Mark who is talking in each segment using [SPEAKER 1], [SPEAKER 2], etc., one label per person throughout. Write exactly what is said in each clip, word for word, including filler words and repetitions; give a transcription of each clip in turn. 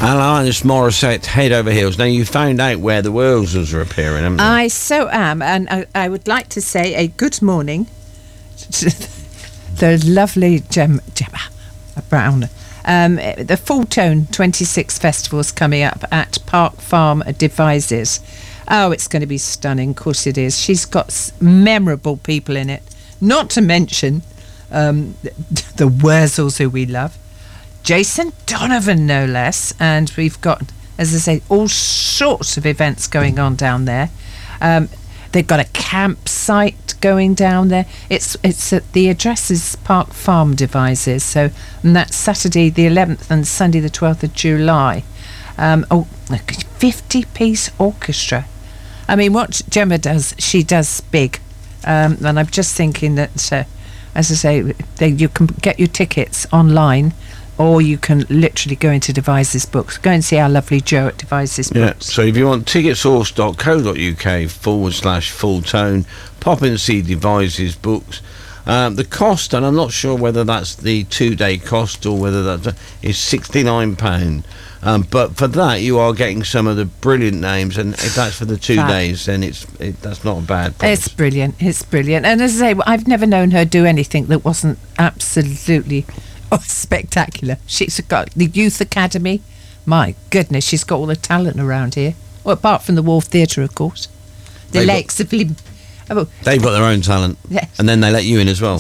[SPEAKER 1] Alanis Morissette, Head Over Heels. Now, you found out where the Wurzels are appearing, haven't you?
[SPEAKER 2] I so am, and I, I would like to say a good morning to the lovely Gem, Gemma Brown. Um, the Full Tone twenty-six Festival's coming up at Park Farm Devices. Oh, it's going to be stunning. Of course it is. She's got s- memorable people in it. Not to mention um, the Wurzels, who we love. Jason Donovan, no less. And we've got, as I say, all sorts of events going on down there. Um, they've got a campsite going down there. It's it's at the address is Park Farm Devices. So and that's Saturday the eleventh and Sunday the twelfth of July. Um, oh, fifty-piece orchestra. I mean, what Gemma does, she does big. Um, and I'm just thinking that, uh, as I say, they, you can get your tickets online, or you can literally go into Devices Books. Go and see our lovely Joe at Devices
[SPEAKER 1] Yeah,
[SPEAKER 2] Books.
[SPEAKER 1] so if you want ticketsource.co.uk forward slash full tone, pop in and see Devices Books. Um, the cost, and I'm not sure whether that's the two-day cost or whether that is sixty-nine pounds. Um, but for that, you are getting some of the brilliant names, and if that's for the two
[SPEAKER 2] Fab.
[SPEAKER 1] days, then it's it, that's not a bad price.
[SPEAKER 2] It's brilliant. It's brilliant. And as I say, I've never known her do anything that wasn't absolutely oh, spectacular. She's got the Youth Academy. My goodness, she's got all the talent around here. Well, apart from the Wharf Theatre, of course. The
[SPEAKER 1] They've
[SPEAKER 2] Lakes of Lim... Oh,
[SPEAKER 1] They've got their own talent,
[SPEAKER 2] yes.
[SPEAKER 1] and then they let you in as well.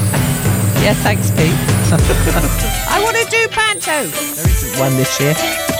[SPEAKER 2] Yeah, thanks, Pete. I want to do panto. There isn't one this year.